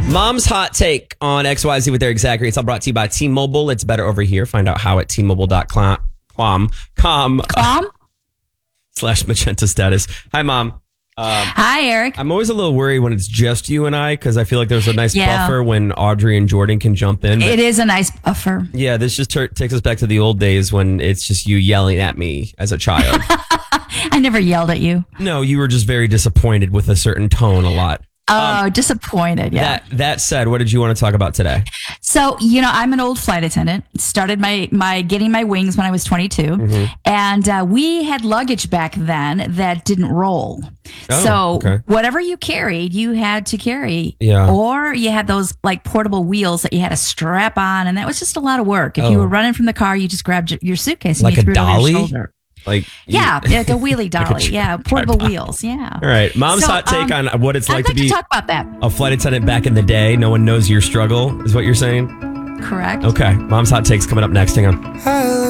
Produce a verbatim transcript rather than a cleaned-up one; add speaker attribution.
Speaker 1: Mom's hot take on X Y Z with Eric Zachary. It's all brought to you by T-Mobile. It's better over here. Find out how at T Mobile dot com. Com. Com.
Speaker 2: Com?
Speaker 1: Slash magenta status. Hi, Mom. Um,
Speaker 2: Hi, Eric.
Speaker 1: I'm always a little worried when it's just you and I because I feel like there's a nice
Speaker 2: Yeah.
Speaker 1: buffer when Audrey and Jordan can jump in. But
Speaker 2: It is a nice buffer.
Speaker 1: yeah, this just tur takes us back to the old days when it's just you yelling at me as a child.
Speaker 2: I never yelled at you.
Speaker 1: No, you were just very disappointed with a certain tone a lot.
Speaker 2: Oh, disappointed. Yeah.
Speaker 1: That that said, what did you want to talk about today?
Speaker 2: So, you know, I'm an old flight attendant. Started my, my getting my wings when I was twenty-two.
Speaker 1: Mm-hmm.
Speaker 2: And uh, we had luggage back then that didn't roll.
Speaker 1: Oh,
Speaker 2: so
Speaker 1: okay.
Speaker 2: whatever you carried, you had to carry.
Speaker 1: Yeah.
Speaker 2: Or you had those like portable wheels that you had to strap on. And that was just a lot of work. If
Speaker 1: Oh.
Speaker 2: you were running from the car, you just grabbed your- your suitcase and
Speaker 1: Like
Speaker 2: you
Speaker 1: a
Speaker 2: threw it over
Speaker 1: dolly?
Speaker 2: your shoulder.
Speaker 1: Like you-
Speaker 2: Yeah, like a wheelie dolly.
Speaker 1: tri-
Speaker 2: yeah, portable
Speaker 1: tripod.
Speaker 2: wheels. Yeah.
Speaker 1: All right. Mom's
Speaker 2: So,
Speaker 1: hot take
Speaker 2: um,
Speaker 1: on what it's
Speaker 2: I'd
Speaker 1: like
Speaker 2: like
Speaker 1: to be
Speaker 2: to talk about that.
Speaker 1: a flight attendant back in the day. No one knows your struggle, is what you're saying?
Speaker 2: Correct.
Speaker 1: Okay. Mom's hot take's coming up next. Hang on.